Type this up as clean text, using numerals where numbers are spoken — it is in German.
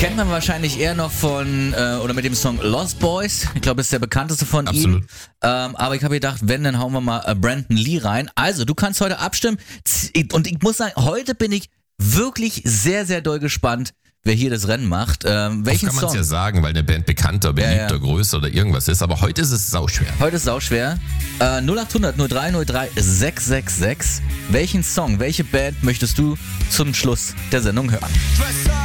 Kennt man wahrscheinlich eher noch von, oder mit dem Song Lost Boys. Ich glaube, das ist der bekannteste von Absolut. ihm. Aber ich habe gedacht, wenn, dann hauen wir mal Brandon Lee rein. Also, du kannst heute abstimmen. Und ich muss sagen, heute bin ich wirklich sehr, sehr doll gespannt, wer hier das Rennen macht. Welchen kann man es Song? ja sagen, weil eine Band bekannter, beliebter, Ja. größer oder irgendwas ist. Aber heute ist es sauschwer. Heute ist sauschwer. 0800 0303 666. Welchen Song, welche Band möchtest du zum Schluss der Sendung hören?